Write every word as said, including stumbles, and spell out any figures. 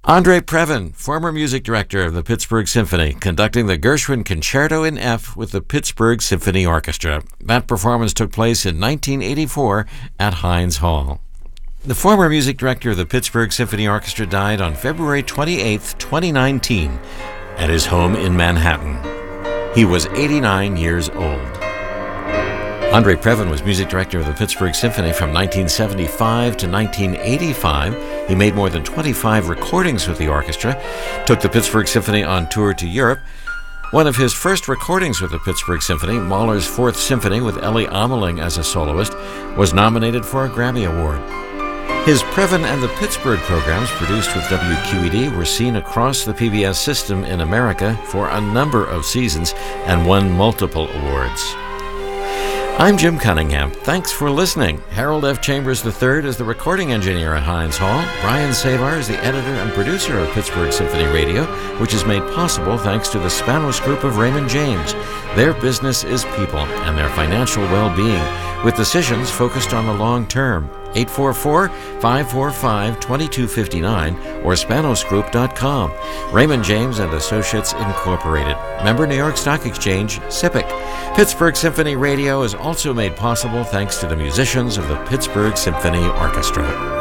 Andre Previn, former music director of the Pittsburgh Symphony, conducting the Gershwin Concerto in F with the Pittsburgh Symphony Orchestra. That performance took place in nineteen eighty-four at Heinz Hall. The former music director of the Pittsburgh Symphony Orchestra died on February twenty-eighth, twenty nineteen, at his home in Manhattan. He was eighty-nine years old. Andre Previn was music director of the Pittsburgh Symphony from nineteen seventy-five to nineteen eighty-five. He made more than twenty-five recordings with the orchestra, took the Pittsburgh Symphony on tour to Europe. One of his first recordings with the Pittsburgh Symphony, Mahler's Fourth Symphony with Ellie Ameling as a soloist, was nominated for a Grammy Award. His Previn and the Pittsburgh programs, produced with W Q E D, were seen across the P B S system in America for a number of seasons and won multiple awards. I'm Jim Cunningham. Thanks for listening. Harold F. Chambers the third is the recording engineer at Heinz Hall. Brian Savar is the editor and producer of Pittsburgh Symphony Radio, which is made possible thanks to the Spanos Group of Raymond James. Their business is people and their financial well-being, with decisions focused on the long term. eight four four, five four five, two two five nine or spanos group dot com. Raymond James and Associates Incorporated. Member New York Stock Exchange, S I P C. Pittsburgh Symphony Radio is also made possible thanks to the musicians of the Pittsburgh Symphony Orchestra.